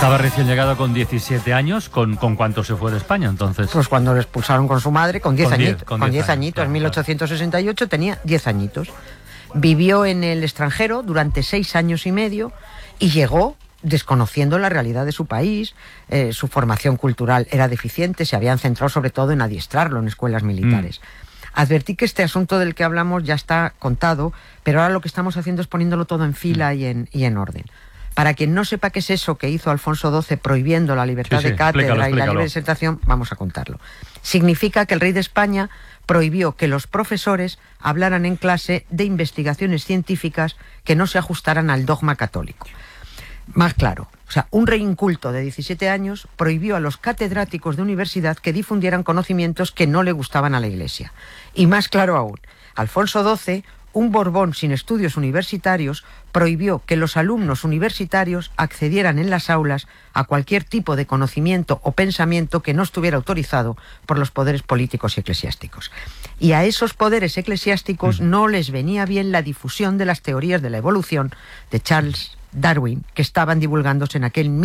Estaba recién llegado con 17 años. ¿Con cuánto se fue de España entonces? Pues cuando le expulsaron con su madre, con 10 añitos. Con 10 años, En 1868 tenía 10 añitos. Vivió en el extranjero durante 6 años y medio y llegó desconociendo la realidad de su país. Su formación cultural era deficiente, se habían centrado sobre todo en adiestrarlo en escuelas militares. Advertí que este asunto del que hablamos ya está contado, pero ahora lo que estamos haciendo es poniéndolo todo en fila y en orden. Para quien no sepa qué es eso que hizo Alfonso XII prohibiendo la libertad de cátedra y la libre disertación, vamos a contarlo. Significa que el rey de España prohibió que los profesores hablaran en clase de investigaciones científicas que no se ajustaran al dogma católico. Más claro, o sea, un rey inculto de 17 años prohibió a los catedráticos de universidad que difundieran conocimientos que no le gustaban a la Iglesia. Y más claro aún, Alfonso XII, un Borbón sin estudios universitarios, prohibió que los alumnos universitarios accedieran en las aulas a cualquier tipo de conocimiento o pensamiento que no estuviera autorizado por los poderes políticos y eclesiásticos. Y a esos poderes eclesiásticos no les venía bien la difusión de las teorías de la evolución de Charles Darwin, que estaban divulgándose en aquel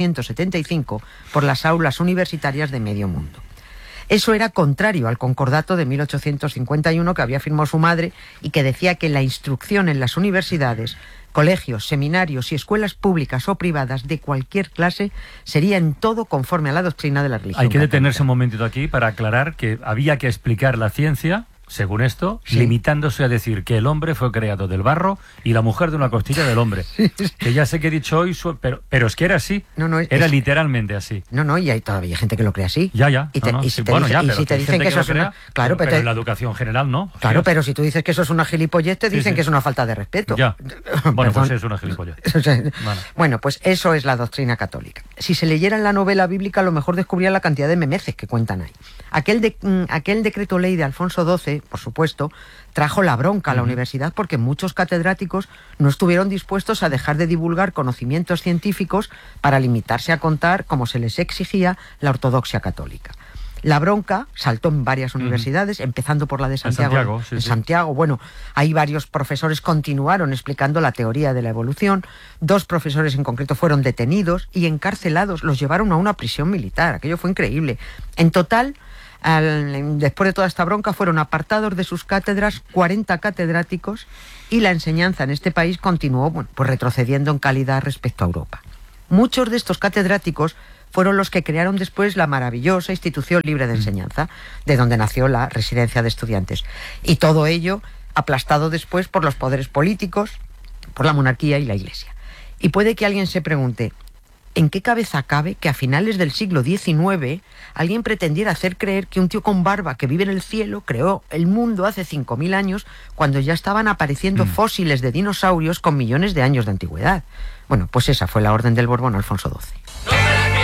1875 por las aulas universitarias de medio mundo. Eso era contrario al concordato de 1851 que había firmado su madre y que decía que la instrucción en las universidades, colegios, seminarios y escuelas públicas o privadas de cualquier clase sería en todo conforme a la doctrina de la religión. Hay que católica. detenerse un momentito aquí para aclarar que había que explicar la ciencia, según esto, limitándose a decir que el hombre fue creado del barro y la mujer de una costilla del hombre. Que ya sé que he dicho hoy, pero es que era así. Era literalmente así. Y hay todavía gente que lo cree así. Ya. Y si te dicen que eso es una... Claro, pero en la educación general no. Claro, pero si tú dices que eso es una gilipollez, te dicen que es una falta de respeto. Ya. Bueno, pues es una gilipollez. Bueno, pues eso es la doctrina católica. Si se leyera en la novela bíblica, a lo mejor descubrían la cantidad de memeces que cuentan ahí. Aquel decreto ley de Alfonso XII, por supuesto, trajo la bronca a la universidad porque muchos catedráticos no estuvieron dispuestos a dejar de divulgar conocimientos científicos para limitarse a contar, como se les exigía, la ortodoxia católica. La bronca saltó en varias universidades, empezando por la de Santiago. En Santiago, bueno, ahí varios profesores continuaron explicando la teoría de la evolución. 2 profesores en concreto fueron detenidos y encarcelados, los llevaron a una prisión militar. Aquello fue increíble. En total, después de toda esta bronca, fueron apartados de sus cátedras 40 catedráticos y la enseñanza en este país continuó pues retrocediendo en calidad respecto a Europa. Muchos de estos catedráticos fueron los que crearon después la maravillosa institución libre de enseñanza, de donde nació la residencia de estudiantes. Y todo ello aplastado después por los poderes políticos, por la monarquía y la Iglesia. Y puede que alguien se pregunte, ¿en qué cabeza cabe que a finales del siglo XIX alguien pretendiera hacer creer que un tío con barba que vive en el cielo creó el mundo hace 5.000 años cuando ya estaban apareciendo fósiles de dinosaurios con millones de años de antigüedad? Bueno, pues esa fue la orden del Borbón Alfonso XII.